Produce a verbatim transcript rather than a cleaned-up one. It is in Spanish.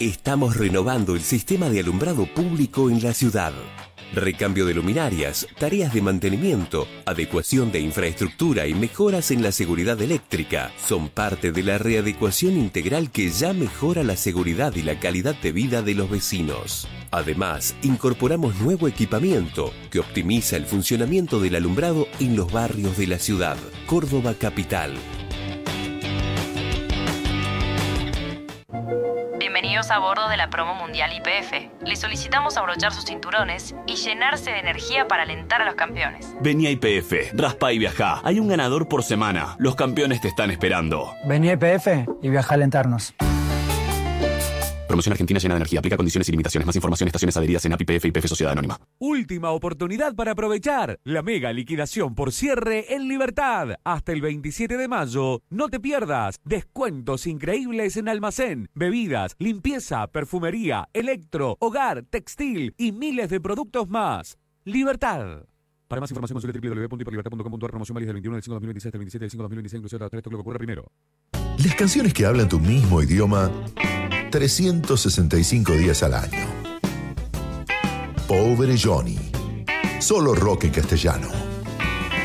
Estamos renovando el sistema de alumbrado público en la ciudad. Recambio de luminarias, tareas de mantenimiento, adecuación de infraestructura y mejoras en la seguridad eléctrica son parte de la readecuación integral que ya mejora la seguridad y la calidad de vida de los vecinos. Además, incorporamos nuevo equipamiento que optimiza el funcionamiento del alumbrado en los barrios de la ciudad. Córdoba Capital. Bienvenidos a bordo de la promo mundial Y P F. Les solicitamos abrochar sus cinturones y llenarse de energía para alentar a los campeones. Vení a Y P F, raspa y viajá. Hay un ganador por semana. Los campeones te están esperando. Vení a Y P F y viaja a alentarnos. Promoción Argentina llena de energía. Aplica condiciones y limitaciones. Más información, estaciones adheridas en A P I P F y Y P F Sociedad Anónima. Última oportunidad para aprovechar la mega liquidación por cierre en Libertad. Hasta el veintisiete de mayo. No te pierdas. Descuentos increíbles en almacén, bebidas, limpieza, perfumería, electro, hogar, textil y miles de productos más. Libertad. Para más información consulte doble u doble u doble u punto hiperlibertad punto com punto a r. Promoción válida del veintiuno del cinco de dos mil veintiséis hasta el veintisiete del cinco de dos mil veintiséis, inclusive hasta esto que ocurre primero. Las canciones que hablan tu mismo idioma trescientos sesenta y cinco días al año. Pobre Johnny. Solo rock en castellano.